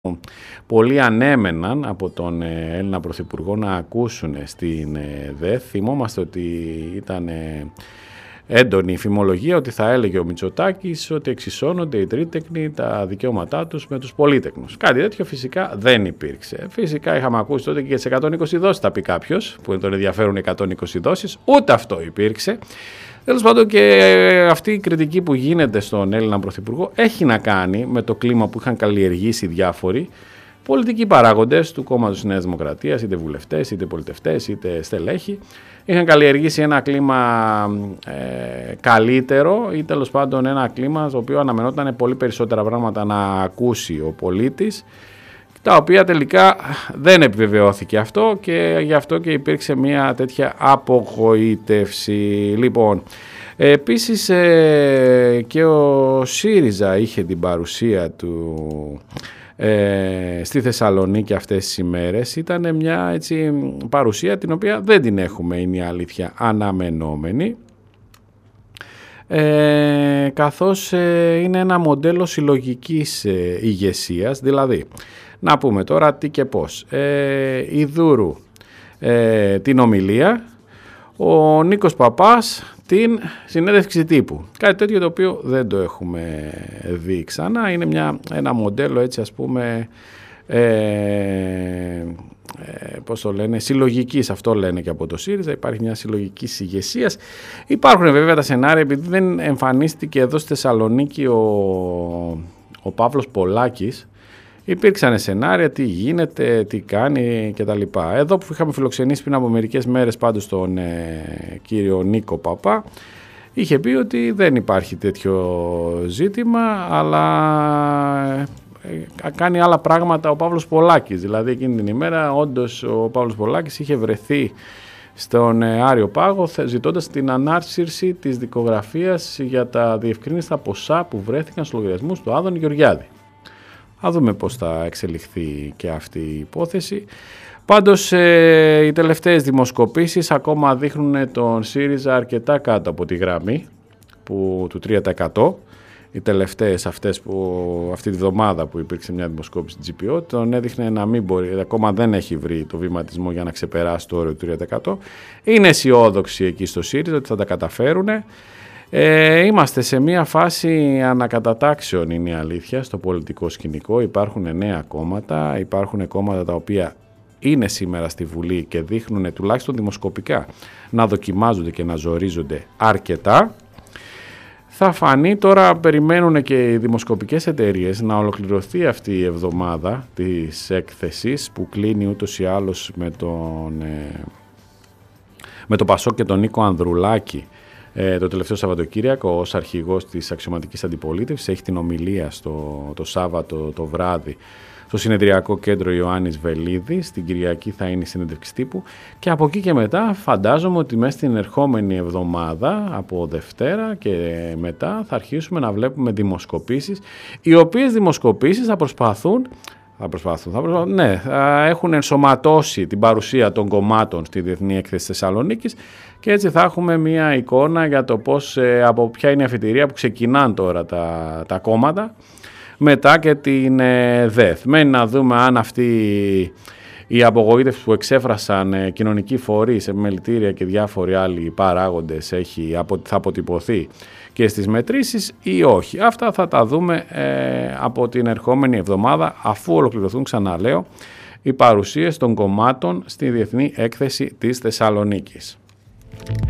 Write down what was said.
πολλοί ανέμεναν από τον Έλληνα Πρωθυπουργό να ακούσουν στην ΔΕΘ. Θυμόμαστε ότι ήταν έντονη η φημολογία ότι θα έλεγε ο Μητσοτάκης ότι εξισώνονται οι τρίτεκνοι τα δικαιώματά τους με τους πολίτεκνους. Κάτι τέτοιο φυσικά δεν υπήρξε. Φυσικά είχαμε ακούσει τότε και για τις 120 δόσεις, θα πει κάποιος, που τον ενδιαφέρουν 120 δόσεις. Ούτε αυτό υπήρξε. Τέλος πάντων, και αυτή η κριτική που γίνεται στον Έλληνα Πρωθυπουργό έχει να κάνει με το κλίμα που είχαν καλλιεργήσει διάφοροι πολιτικοί παράγοντες του κόμματος Νέας Δημοκρατίας, είτε βουλευτές, είτε πολιτευτές, είτε στελέχοι. Είχαν καλλιεργήσει ένα κλίμα καλύτερο ή τέλος πάντων ένα κλίμα στο οποίο αναμενόταν πολύ περισσότερα πράγματα να ακούσει ο πολίτης, τα οποία τελικά δεν επιβεβαιώθηκε αυτό και γι' αυτό και υπήρξε μια τέτοια απογοήτευση. Λοιπόν, επίσης και ο ΣΥΡΙΖΑ είχε την παρουσία του στη Θεσσαλονίκη αυτές τις ημέρες. Ήταν μια έτσι παρουσία την οποία δεν την έχουμε, είναι η αλήθεια, αναμενόμενη, καθώς είναι ένα μοντέλο συλλογικής ηγεσίας. Δηλαδή, να πούμε τώρα τι και πώς. Η Δούρου την ομιλία, ο Νίκος Παπάς την συνέντευξη τύπου. Κάτι τέτοιο το οποίο δεν το έχουμε δει ξανά. Είναι ένα μοντέλο έτσι ας πούμε, πώς το λένε, συλλογικής, αυτό λένε και από το ΣΥΡΙΖΑ, υπάρχει μια συλλογική ηγεσία. Υπάρχουν βέβαια τα σενάρια, επειδή δεν εμφανίστηκε εδώ στη Θεσσαλονίκη ο Παύλος Πολάκης, υπήρξαν σενάρια, τι γίνεται, τι κάνει κτλ. Εδώ που είχαμε φιλοξενήσει πριν από μερικές μέρες πάντως τον κύριο Νίκο Παπά, είχε πει ότι δεν υπάρχει τέτοιο ζήτημα, αλλά κάνει άλλα πράγματα ο Παύλος Πολάκης. Δηλαδή εκείνη την ημέρα όντως ο Παύλος Πολάκης είχε βρεθεί στον Άριο Πάγο ζητώντας την ανάρσυρση της δικογραφίας για τα διευκρίνηστα ποσά που βρέθηκαν στους λογαριασμούς του Άδωνη Γεωργιάδη. Θα δούμε πώς θα εξελιχθεί και αυτή η υπόθεση. Πάντως οι τελευταίες δημοσκοπήσεις ακόμα δείχνουν τον ΣΥΡΙΖΑ αρκετά κάτω από τη γραμμή του 3%. Οι τελευταίες αυτές αυτή τη βδομάδα που υπήρξε μια δημοσκόπηση GPO τον έδειχνε να μην μπορεί, ακόμα δεν έχει βρει το βηματισμό για να ξεπεράσει το όριο του 3%. Είναι αισιόδοξοι εκεί στο ΣΥΡΙΖΑ ότι θα τα καταφέρουν. Είμαστε σε μια φάση ανακατατάξεων, είναι η αλήθεια, στο πολιτικό σκηνικό. Υπάρχουν νέα κόμματα, υπάρχουν κόμματα τα οποία είναι σήμερα στη Βουλή και δείχνουν τουλάχιστον δημοσκοπικά να δοκιμάζονται και να ζορίζονται αρκετά. Θα φανεί τώρα, περιμένουν και οι δημοσκοπικές εταιρείες να ολοκληρωθεί αυτή η εβδομάδα της έκθεσης που κλείνει ούτως ή άλλως με το Πασόκ και τον Νίκο Ανδρουλάκη. Το τελευταίο Σαββατοκύριακο ως αρχηγός της αξιωματικής αντιπολίτευσης έχει την ομιλία το Σάββατο το βράδυ στο συνεδριακό κέντρο Ιωάννης Βελίδης. Την Κυριακή θα είναι η συνέντευξη τύπου και από εκεί και μετά φαντάζομαι ότι μέσα στην ερχόμενη εβδομάδα από Δευτέρα και μετά θα αρχίσουμε να βλέπουμε δημοσκοπήσεις, οι οποίες δημοσκοπήσεις θα έχουν ενσωματώσει την παρουσία των κομμάτων στη Διεθνή Έκθεση Θεσσαλονίκης και έτσι θα έχουμε μια εικόνα για το από ποια είναι η αφετηρία που ξεκινάνε τώρα τα κόμματα μετά και την ΔΕΘ. Μένει να δούμε αν αυτή η απογοήτευση που εξέφρασαν κοινωνικοί φορείς, επιμελητήρια και διάφοροι άλλοι παράγοντες θα αποτυπωθεί και στις μετρήσεις ή όχι. Αυτά θα τα δούμε από την ερχόμενη εβδομάδα, αφού ολοκληρωθούν, ξαναλέω, οι παρουσίες των κομμάτων στη Διεθνή Έκθεση της Θεσσαλονίκης.